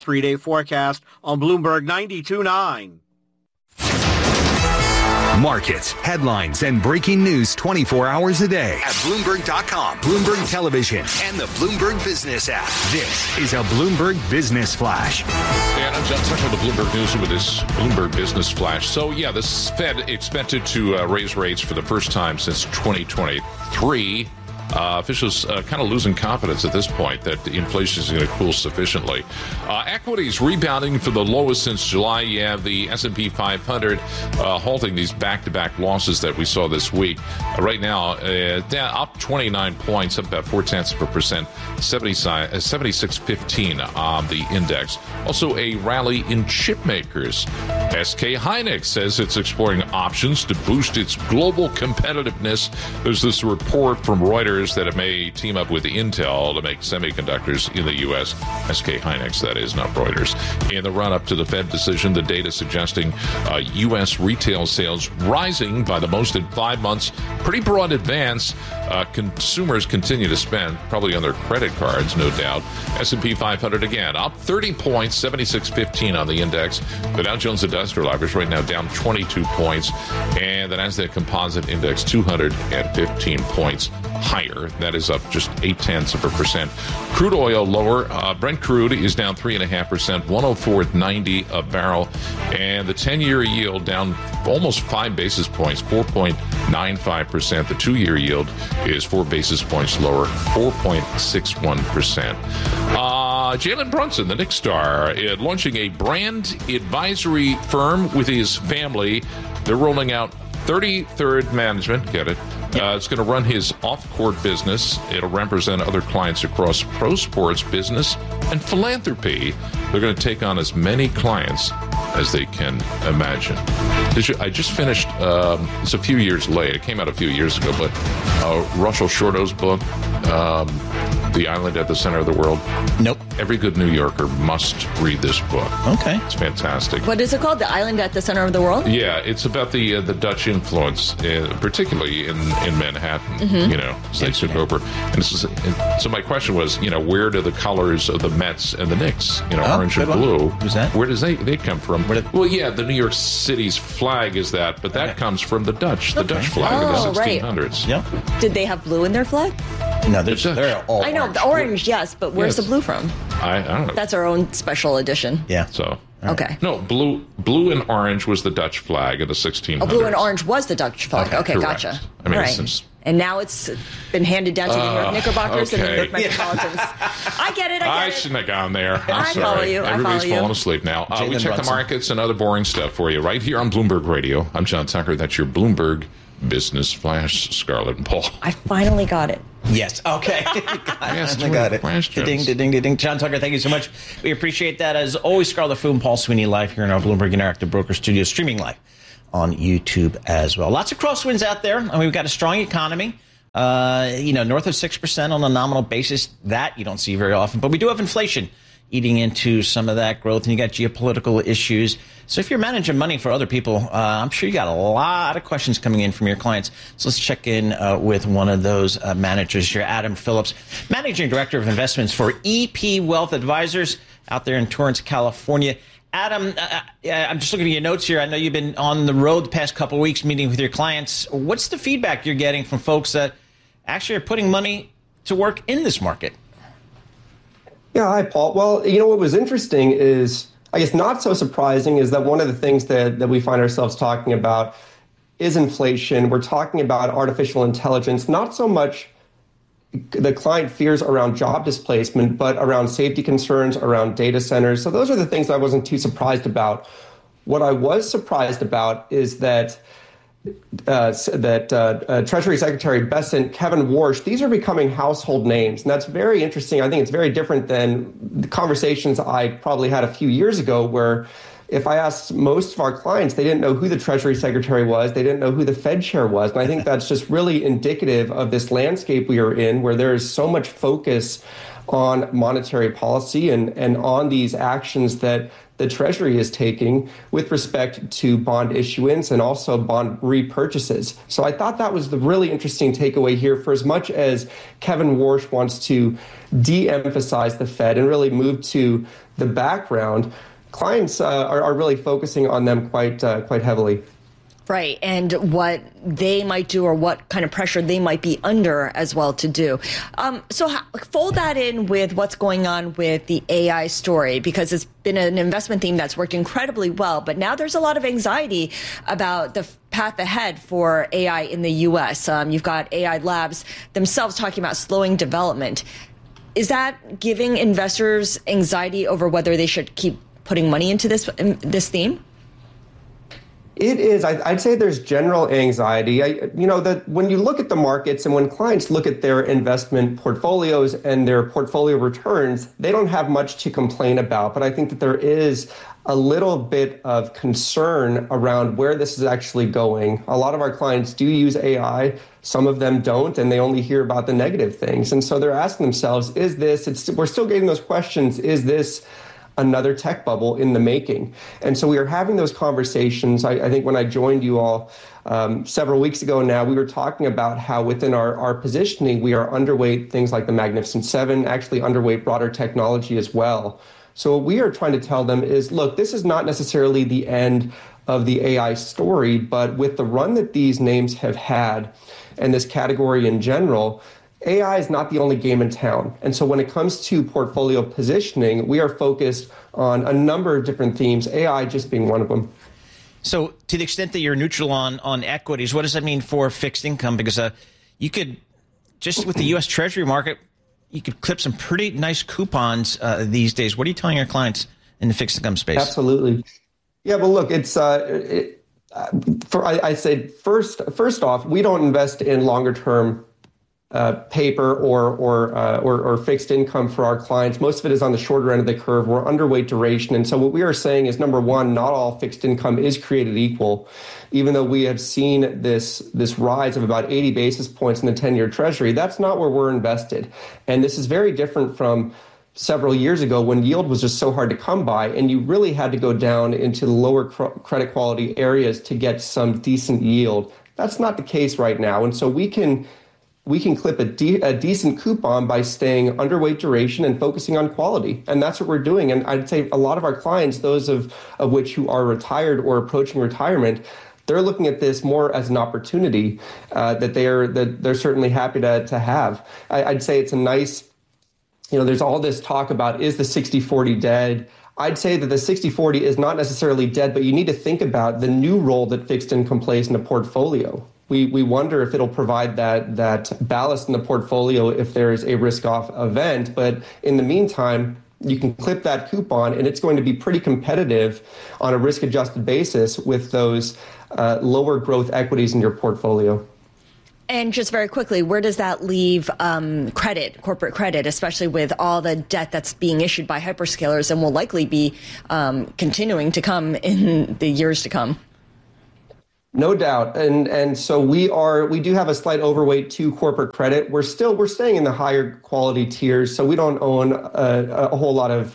3-day forecast on Bloomberg 92.9. Markets, headlines, and breaking news 24 hours a day at Bloomberg.com, Bloomberg Television, and the Bloomberg Business app. This is a Bloomberg Business Flash. And I'm John Tucker, the Bloomberg News with this Bloomberg Business Flash. So, yeah, the Fed expected to raise rates for the first time since 2023. Officials kind of losing confidence at this point that inflation is going to cool sufficiently. Equities rebounding for the lowest since July. You have the S&P 500 halting these back-to-back losses that we saw this week. Right now, up 29 points, up about 0.4%, 76.15 on the index. Also, a rally in chip makers. SK Hynix says it's exploring options to boost its global competitiveness. There's this report from Reuters that it may team up with Intel to make semiconductors in the U.S. SK Hynix, that is, not Reuters. In the run-up to the Fed decision, the data suggesting U.S. retail sales rising by the most in 5 months. Pretty broad advance. Consumers continue to spend, probably on their credit cards, no doubt. S&P 500 again, up 30 points, 76.15 on the index. The Dow Jones Industrial Average right now down 22 points. And the Nasdaq Composite Index 215 points higher. That is up just 0.8%. Crude oil lower. Brent crude is down 3.5%, 104.90 a barrel. And the 10-year yield down almost 5 basis points, 4.95%. The 2-year yield is 4 basis points lower, 4.61%. Jalen Brunson, the Knicks star, launching a brand advisory firm with his family. They're rolling out 33rd Management, get it? It's going to run his off-court business. It'll represent other clients across pro sports, business, and philanthropy. They're going to take on as many clients as they can imagine. I just finished, it's a few years late. It came out a few years ago, but Russell Shorto's book, The Island at the Center of the World. Nope. Every good New Yorker must read this book. Okay. It's fantastic. What is it called? The Island at the Center of the World? Yeah, it's about the Dutch influence, particularly in Manhattan, as they took over. And so my question was, where do the colors of the Mets and the Knicks, orange and blue, who's that? Where does they come from? Well, yeah, the New York City's flag is that, but that comes from the Dutch, the Dutch flag of the 1600s. Right. Yeah. Did they have blue in their flag? No, they're all I know, orange. the orange, yes, but where's the blue from? I don't know. That's our own special edition. Yeah. So. Okay. No, blue and orange was the Dutch flag of the 1600s. Oh, blue and orange was the Dutch flag. Okay, correct. gotcha. I mean, all right. since... And now it's been handed down to the New York Knickerbockers and the New York okay. Metropolitans. I get it. I shouldn't have gone there. I sorry. follow you. Everybody's I follow falling you. asleep now. We Jalen check Brunson. the markets and other boring stuff for you right here on Bloomberg Radio. I'm John Tucker. That's your Bloomberg Business Flash, Scarlett and Paul. I finally got it. Yes. Okay. Yes, I got it. questions. Ding. John Tucker, thank you so much. We appreciate that. As always, Scarlett Fu and Paul Sweeney live here in our Bloomberg Interactive Broker Studio, streaming live on YouTube as well. Lots of crosswinds out there. I mean, we've got a strong economy. North of 6% on a nominal basis. That you don't see very often. But we do have inflation eating into some of that growth, and you got geopolitical issues. So if you're managing money for other people, I'm sure you got a lot of questions coming in from your clients. So let's check in with one of those managers here, Adam Phillips, Managing Director of Investments for EP Wealth Advisors out there in Torrance, California. Adam, I'm just looking at your notes here. I know you've been on the road the past couple of weeks meeting with your clients. What's the feedback you're getting from folks that actually are putting money to work in this market? Yeah, hi, Paul. Well, what was interesting is, I guess not so surprising, is that one of the things that we find ourselves talking about is inflation. We're talking about artificial intelligence, not so much the client fears around job displacement, but around safety concerns, around data centers. So those are the things I wasn't too surprised about. What I was surprised about is that Treasury Secretary Bessent, Kevin Warsh, these are becoming household names. And that's very interesting. I think it's very different than the conversations I probably had a few years ago, where if I asked most of our clients, they didn't know who the Treasury Secretary was. They didn't know who the Fed chair was. And I think that's just really indicative of this landscape we are in, where there is so much focus on monetary policy and on these actions that the Treasury is taking with respect to bond issuance and also bond repurchases. So I thought that was the really interesting takeaway here. For as much as Kevin Warsh wants to de-emphasize the Fed and really move to the background, clients are really focusing on them quite heavily. Right, and what they might do or what kind of pressure they might be under as well to do. So fold that in with what's going on with the AI story, because it's been an investment theme that's worked incredibly well. But now there's a lot of anxiety about the path ahead for AI in the U.S. You've got AI labs themselves talking about slowing development. Is that giving investors anxiety over whether they should keep putting money into this theme? It is. I'd say there's general anxiety. That when you look at the markets and when clients look at their investment portfolios and their portfolio returns, they don't have much to complain about. But I think that there is a little bit of concern around where this is actually going. A lot of our clients do use AI. Some of them don't, and they only hear about the negative things. And so they're asking themselves, we're still getting those questions, is this another tech bubble in the making? And so we are having those conversations. I think when I joined you all several weeks ago now, we were talking about how within our positioning, we are underweight things like the Magnificent Seven, actually underweight broader technology as well. So what we are trying to tell them is, look, this is not necessarily the end of the AI story, but with the run that these names have had and this category in general, AI is not the only game in town. And so when it comes to portfolio positioning, we are focused on a number of different themes, AI just being one of them. So to the extent that you're neutral on equities, what does that mean for fixed income? Because you could, just with the U.S. Treasury market, you could clip some pretty nice coupons these days. What are you telling your clients in the fixed income space? Absolutely. Yeah, well, look, it's I say first off, we don't invest in longer term paper or fixed income for our clients. Most of it is on the shorter end of the curve. We're underweight duration. And so what we are saying is, number one, not all fixed income is created equal. Even though we have seen this rise of about 80 basis points in the 10-year Treasury, that's not where we're invested. And this is very different from several years ago when yield was just so hard to come by and you really had to go down into the lower credit quality areas to get some decent yield. That's not the case right now. And so we can clip a decent coupon by staying underweight duration and focusing on quality. And that's what we're doing. And I'd say a lot of our clients, those of which who are retired or approaching retirement, they're looking at this more as an opportunity that they're certainly happy to have. I'd say it's a nice, there's all this talk about, is the 60-40 dead? I'd say that the 60-40 is not necessarily dead, but you need to think about the new role that fixed income plays in a portfolio. We wonder if it'll provide that ballast in the portfolio if there is a risk-off event. But in the meantime, you can clip that coupon, and it's going to be pretty competitive on a risk-adjusted basis with those lower growth equities in your portfolio. And just very quickly, where does that leave corporate credit, especially with all the debt that's being issued by hyperscalers and will likely be continuing to come in the years to come? No doubt. And so we do have a slight overweight to corporate credit. We're staying in the higher quality tiers. So we don't own a whole lot of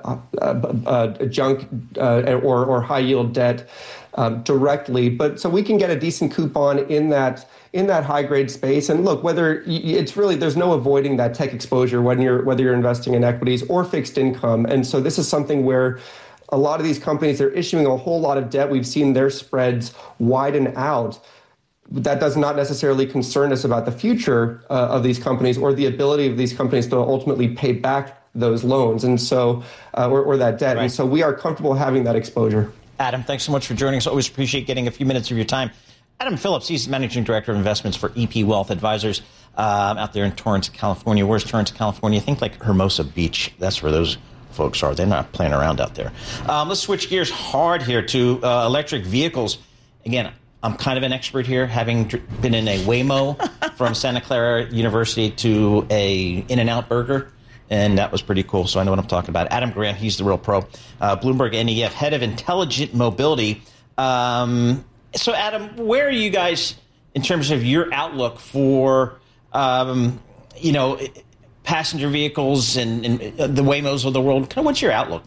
junk or high yield debt directly. But so we can get a decent coupon in that high grade space. And look, there's no avoiding that tech exposure whether you're investing in equities or fixed income. And so this is something where a lot of these companies, they're issuing a whole lot of debt. We've seen their spreads widen out. That does not necessarily concern us about the future of these companies or the ability of these companies to ultimately pay back those loans and so or that debt. Right. And so we are comfortable having that exposure. Adam, thanks so much for joining us. Always appreciate getting a few minutes of your time. Adam Phillips, he's Managing Director of Investments for EP Wealth Advisors out there in Torrance, California. Where's Torrance, California? Think like Hermosa Beach. That's where those folks are. They're not playing around out there. Let's switch gears hard here to electric vehicles. Again, I'm kind of an expert here, having been in a Waymo from Santa Clara University to a In-N-Out Burger, and that was pretty cool, so I know what I'm talking about. Adam Grant, he's the real pro. Bloomberg NEF, Head of Intelligent Mobility. So, Adam, where are you guys in terms of your outlook for, passenger vehicles and the Waymos of the world? Kind of what's your outlook?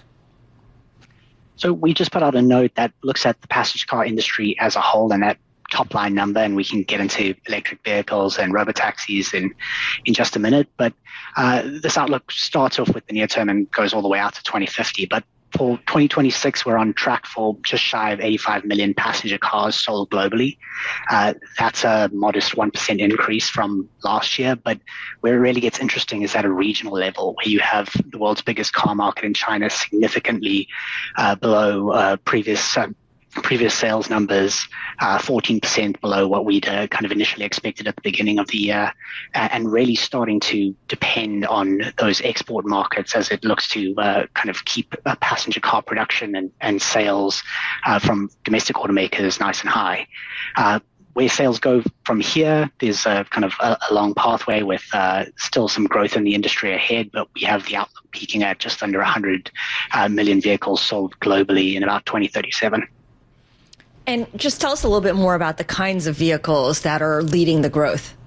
So we just put out a note that looks at the passenger car industry as a whole and that top line number, and we can get into electric vehicles and robotaxis in just a minute. But this outlook starts off with the near term and goes all the way out to 2050. But for 2026, we're on track for just shy of 85 million passenger cars sold globally. That's a modest 1% increase from last year. But where it really gets interesting is at a regional level, where you have the world's biggest car market in China significantly below previous sales numbers, 14% below what we'd kind of initially expected at the beginning of the year, and really starting to depend on those export markets as it looks to kind of keep passenger car production and sales from domestic automakers nice and high. Where sales go from here, there's a kind of a long pathway with still some growth in the industry ahead, but we have the outlook peaking at just under 100 million vehicles sold globally in about 2037. And just tell us a little bit more about the kinds of vehicles that are leading the growth.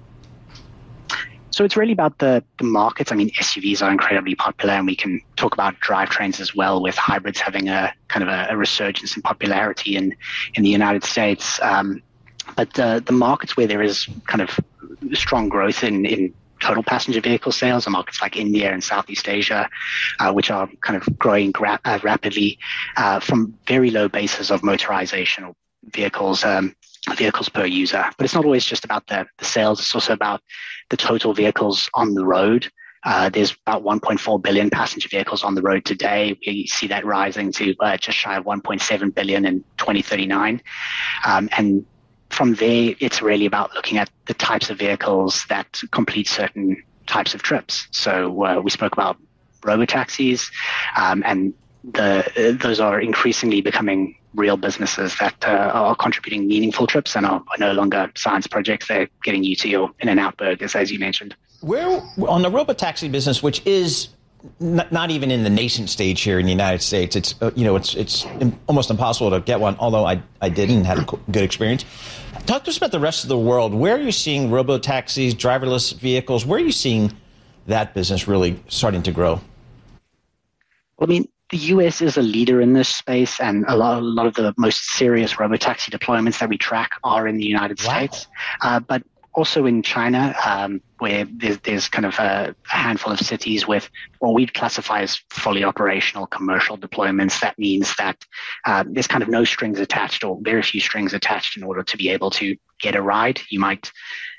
So it's really about the markets. I mean, SUVs are incredibly popular, and we can talk about drivetrains as well, with hybrids having a kind of a resurgence in popularity in the United States. But the markets where there is kind of strong growth in total passenger vehicle sales are markets like India and Southeast Asia, which are kind of growing rapidly from very low bases of motorization or vehicles per user. But it's not always just about the sales. It's also about the total vehicles on the road. There's about 1.4 billion passenger vehicles on the road today. We see that rising to just shy of 1.7 billion in 2039. And from there, it's really about looking at the types of vehicles that complete certain types of trips. So we spoke about robotaxis, and those are increasingly becoming real businesses that are contributing meaningful trips and are no longer science projects. They're getting you to your In-N-Out burgers, as you mentioned. Where on the robotaxi business, which is not even in the nascent stage here in the United States, it's it's almost impossible to get one. Although I did and had a good experience. Talk to us about the rest of the world. Where are you seeing robotaxis, driverless vehicles? Where are you seeing that business really starting to grow? Well, I mean, the US is a leader in this space, and a lot of the most serious robotaxi deployments that we track are in the United States. But also in China, where there's kind of a handful of cities with what we'd classify as fully operational commercial deployments. That means that there's kind of no strings attached, or very few strings attached, in order to be able to get a ride. You might,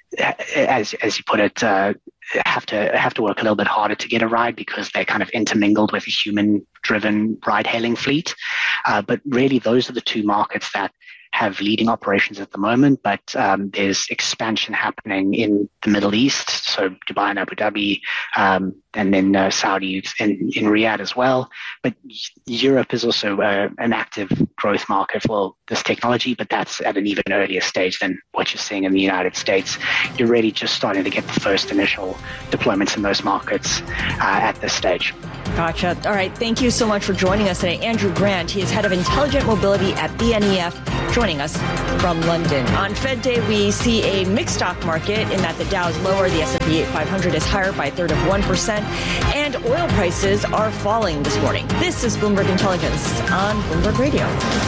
as you put it, have to work a little bit harder to get a ride because they're kind of intermingled with a human-driven ride-hailing fleet. But really, those are the two markets that have leading operations at the moment, but there's expansion happening in the Middle East, so Dubai and Abu Dhabi, and then Saudi in Riyadh as well. But Europe is also an active growth market for this technology, but that's at an even earlier stage than what you're seeing in the United States. You're really just starting to get the first initial deployments in those markets at this stage. Gotcha. All right. Thank you so much for joining us today. Andrew Grant, he is head of intelligent mobility at BNEF, joining us from London. On Fed Day, we see a mixed stock market in that the Dow is lower, the S&P 500 is higher by a third of 1%, and oil prices are falling this morning. This is Bloomberg Intelligence on Bloomberg Radio.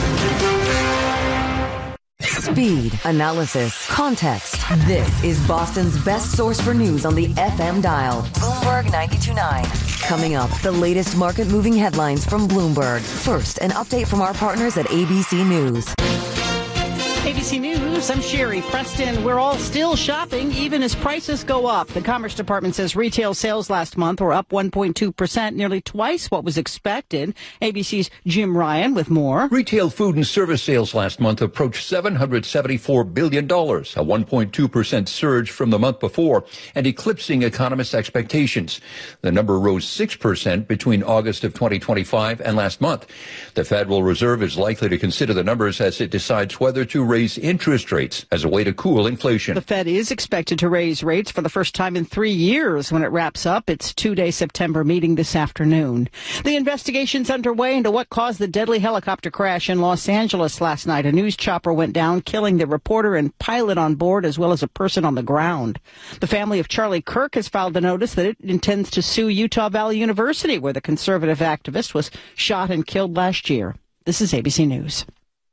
Speed, analysis, context. This is Boston's best source for news on the FM dial. Bloomberg 92.9. Coming up, the latest market-moving headlines from Bloomberg. First, an update from our partners at ABC News. ABC News, I'm Sherry Preston. We're all still shopping, even as prices go up. The Commerce Department says retail sales last month were up 1.2%, nearly twice what was expected. ABC's Jim Ryan with more. Retail food and service sales last month approached $774 billion, a 1.2% surge from the month before, and eclipsing economists' expectations. The number rose 6% between August of 2025 and last month. The Federal Reserve is likely to consider the numbers as it decides whether to raise interest rates as a way to cool inflation. The Fed is expected to raise rates for the first time in 3 years when it wraps up its two-day September meeting this afternoon. The investigation's underway into what caused the deadly helicopter crash in Los Angeles last night. A news chopper went down, killing the reporter and pilot on board as well as a person on the ground. The family of Charlie Kirk has filed a notice that it intends to sue Utah Valley University, where the conservative activist was shot and killed last year. This is ABC News.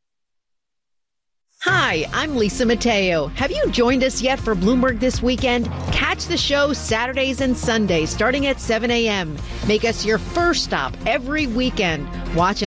Hi, I'm Lisa Mateo. Have you joined us yet for Bloomberg This Weekend? Catch the show Saturdays and Sundays starting at 7 a.m. Make us your first stop every weekend. Watch